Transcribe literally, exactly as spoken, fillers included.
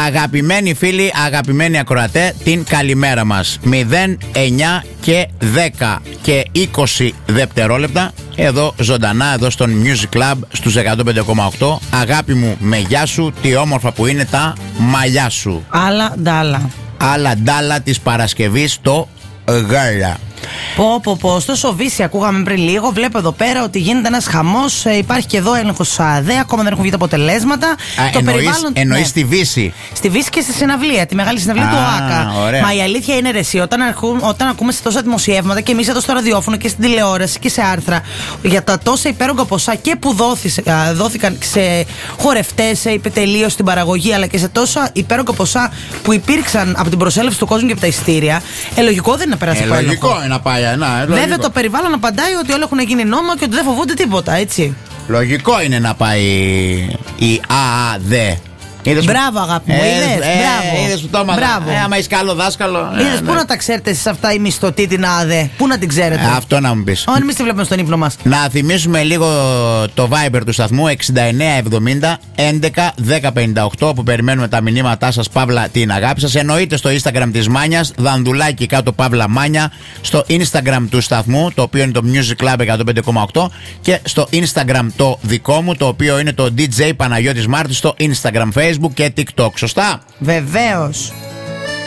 Αγαπημένοι φίλοι, αγαπημένοι ακροατέ, την καλημέρα μας. μηδέν, εννιά και δέκα και είκοσι δευτερόλεπτα. Εδώ ζωντανά, εδώ στον Music Club στους εκατό πέντε κόμμα οκτώ. Αγάπη μου, με γεια σου, τι όμορφα που είναι τα μαλλιά σου. Άλλα ντάλα. Άλλα ντάλα της Παρασκευής το γάλα. Πω, πω, πω. Στο Σοβίση ακούγαμε πριν λίγο. Βλέπω εδώ πέρα ότι γίνεται ένας χαμός. Ε, υπάρχει και εδώ έλεγχος ΑΔΕ. Ακόμα δεν έχουν βγει τα αποτελέσματα. Α, το εννοείς, περιβάλλον. εννοείς ναι. στη Βύση. Στη Βύση και στη συναυλία. Τη μεγάλη συναυλία Α, του ΟΑΚΑ. ωραία. Μα η αλήθεια είναι ρε, εσύ, όταν, αρχού, όταν ακούμε σε τόσα δημοσιεύματα και εμείς εδώ στο ραδιόφωνο και στην τηλεόραση και σε άρθρα για τα τόσα υπέρογκα ποσά και που δόθησε, δόθηκαν σε χορευτές, σε επιτελείο στην παραγωγή, αλλά και σε τόσα υπέρογκα ποσά που υπήρξαν από την προσέλευση του κόσμου και από τα ειστήρια. Ε, λογικό δεν είναι να περάσει Ε, από λογικό έλεγχο. είναι να πάει. Να, Βέβαια λογικό. το περιβάλλον απαντάει ότι όλα έχουν γίνει νόμο και ότι δεν φοβούνται τίποτα, έτσι. Λογικό είναι να πάει η ΑΑΔΕ. Είδες Μπράβο, που... αγάπη μου, ε, είδες, ε, μπράβο. Είδες που το έμαθα. Μπράβο. Ε, άμα είσαι καλό δάσκαλο. Είδες, ε, πού ναι. να τα ξέρετε εσείς αυτά οι μισθωτοί την ΑΔΕ, πού να την ξέρετε. Ε, αυτό να μου πεις. Όχι, εμείς τη βλέπουμε στον ύπνο μας. Να θυμίσουμε λίγο το Viber του σταθμού εξήντα εννέα εβδομήντα έντεκα δέκα πενήντα οκτώ που περιμένουμε τα μηνύματά σας, παύλα την αγάπη σας. Εννοείται στο Instagram της Μάνιας, δανδουλάκι κάτω παύλα Μάνια, στο Instagram του σταθμού, το οποίο είναι το Music Club εκατό πέντε κόμμα οκτώ, και στο Instagram το δικό μου, το οποίο είναι το ντι τζέι Παναγιώτης Μάρτης, στο Instagram, Facebook και TikTok. Σωστά? Βεβαίως.